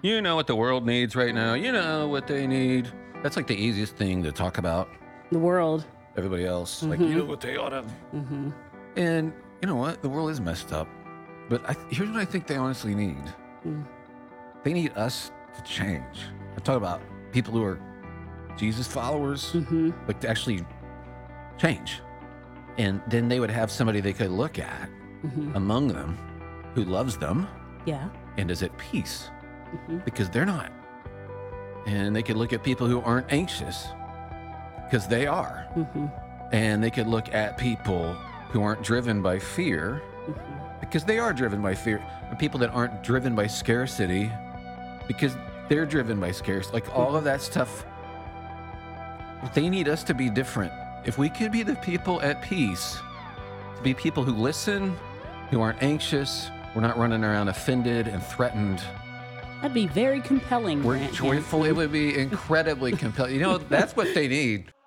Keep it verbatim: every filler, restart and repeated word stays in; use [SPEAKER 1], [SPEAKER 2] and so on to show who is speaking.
[SPEAKER 1] You know what the world needs right now. You know what they need. That's like the easiest thing to talk about.
[SPEAKER 2] The world.
[SPEAKER 1] Everybody else, like,
[SPEAKER 2] Mhm.
[SPEAKER 1] you know what they ought to.
[SPEAKER 2] Mhm.
[SPEAKER 1] And you know what? The world is messed up. But I, here's what I think they honestly need.
[SPEAKER 2] Mm.
[SPEAKER 1] They need us to change. I talk about people who are Jesus followers,
[SPEAKER 2] Mhm.
[SPEAKER 1] like to actually change. And then they would have somebody they could look at
[SPEAKER 2] Mhm.
[SPEAKER 1] among them who loves them
[SPEAKER 2] Yeah.
[SPEAKER 1] and is at peace
[SPEAKER 2] Mhm.
[SPEAKER 1] because they're not. And they could look at people who aren't anxious because they are.
[SPEAKER 2] Mhm.
[SPEAKER 1] And they could look at people who aren't driven by fear
[SPEAKER 2] Mhm.
[SPEAKER 1] because they are driven by fear. And people that aren't driven by scarcity because they're driven by scarcity. Like all of that stuff, they need us to be different. If we could be the people at peace, to be people who listen, who aren't anxious, we're not running around offended and threatened.
[SPEAKER 2] That'd be very compelling.
[SPEAKER 1] We're
[SPEAKER 2] Grant
[SPEAKER 1] joyful. It
[SPEAKER 2] Hansen.
[SPEAKER 1] would be incredibly compelling. You know, that's what they need.